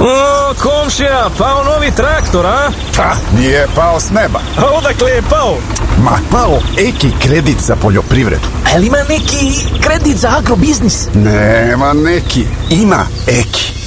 O, komšija, pao novi traktor, a? Pa, nije pao s neba. A odakle je pao? Ma, pao Eki kredit za poljoprivredu. A li ima neki kredit za agrobiznis? Nema neki, ima Eki.